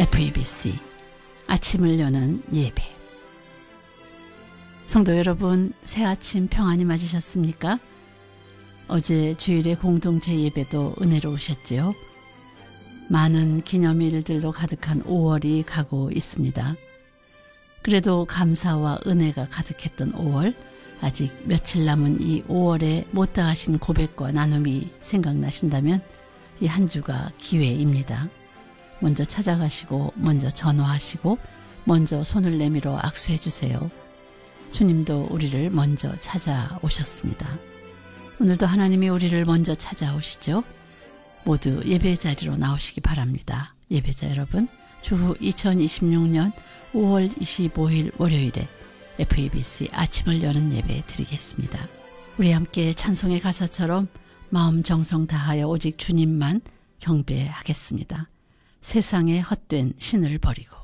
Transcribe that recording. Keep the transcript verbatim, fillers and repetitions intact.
에프이비씨 아침을 여는 예배. 성도 여러분, 새 아침 평안히 맞으셨습니까? 어제 주일의 공동체 예배도 은혜로우셨지요? 많은 기념일들로 가득한 오월이 가고 있습니다. 그래도 감사와 은혜가 가득했던 오월, 아직 며칠 남은 이 오월에 못다 하신 고백과 나눔이 생각나신다면 이 한 주가 기회입니다. 먼저 찾아가시고 먼저 전화하시고 먼저 손을 내밀어 악수해 주세요. 주님도 우리를 먼저 찾아오셨습니다. 오늘도 하나님이 우리를 먼저 찾아오시죠. 모두 예배 자리로 나오시기 바랍니다. 예배자 여러분, 주후 이천이십육 년 오월 이십오일 월요일에 에프이비씨 아침을 여는 예배 드리겠습니다. 우리 함께 찬송의 가사처럼 마음 정성 다하여 오직 주님만 경배하겠습니다. 세상에 헛된 신을 버리고.